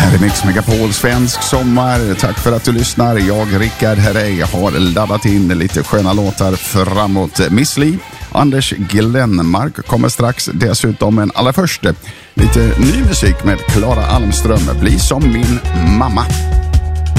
Här är Mix Megapol svensk sommar. Tack för att du lyssnar. Jag, Rickard Herrey, har laddat in lite sköna låtar framåt. Miss Li, Anders Glenmark kommer strax. Dessutom men allra först lite ny musik med Clara Almström. Bli som min mamma.